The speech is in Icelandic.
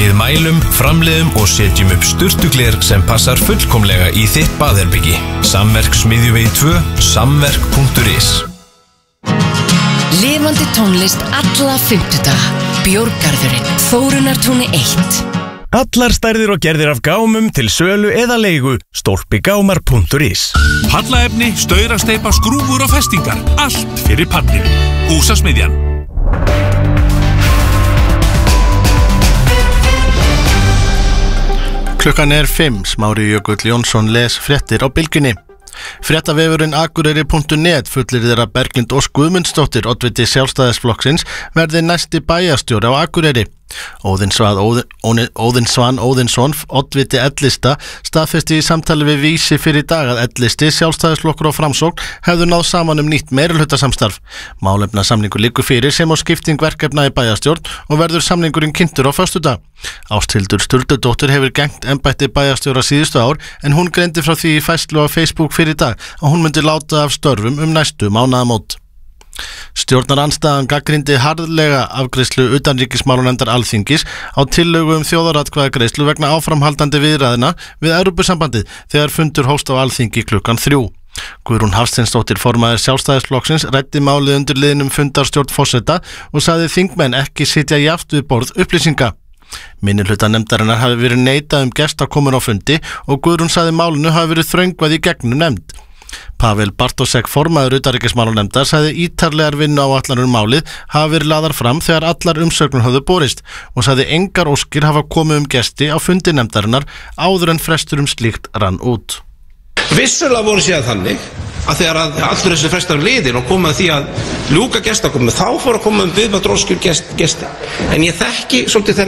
Við mælum, framleiðum og setjum upp sturtugler sem passar fullkomlega í þitt baðherbyggi. Samverk Smiðjuvegi 2, samverk.is. Lifandi tónlist alla fimmtudaga. Bjórgarðurinn, Þórunnartúni 1. Allar stærðir og gerðir af gámum til sölu eða leigu. Stólpigámar.is. Pallaefni, staurasteypa, skrúfur og festingar. Allt fyrir pallinu. Húsasmiðjan. Klukkan 5, Smári Jökull Jónsson les fréttir á Bylgjunni. Fréttavefurinn akureyri.net fullir þeirra Berglind Ósk Guðmundsdóttir, oddviti Sjálfstæðisflokksins, verði næsti bæjarstjóri á Akureyri. Óðinn Svan Óðinsson, oddviti L-lista, staðfesti í samtali við Vísi fyrir dag að L-listi, Sjálfstæðisflokkur og Framsókn hefðu náð saman nýtt meirihlutasamstarf. Málefnasamningur liggur fyrir sem á skipting verkefna í bæjarstjórn og verður samningurinn kynntur á föstudag. Ásthildur Sturludóttir hefur gegnt embætti bæjarstjóra síðustu ár en hún greindi frá því í færslu á Facebook fyrir dag að hún myndi láta af störfum næstu mánaðamót. Stjórnarandstaðan gagnrýndi harðlega afgreiðslu utanríkismálanefndar Alþingis á tillögu þjóðaratkvæðagreiðslu vegna áframhaldandi viðræðna við Evrópusambandið þegar fundur hófst á Alþingi klukkan 3. Guðrún Hafsteinsdóttir, formaður Sjálfstæðisflokksins, ræddi málið undir liðnum fundarstjórn forseta og sagði þingmenn ekki sitja jafnt við borð upplýsinga. Minnihluta nefndarinnar hafi verið neitað gestakomun á fundi og Guðrún sagði málinu hafi verið þröngvað í gegnum nefnd. Pavel Bartosek, formaður utanríkismálanefndar, sagði ítarlegar vinnuáætlanir málið hafa verið lagðar fram þegar allar umsögnur höfðu borist og sagði engar óskir hafa komið gesti á fundi nefndarinnar áður en frestur slíkt rann út. Vissulega voru síðan þannig að þegar allur þessi frestar liðin og komið því að ljúka gestakomu þá fór að koma viðbætt óskir gesti. En ég þekki svolítið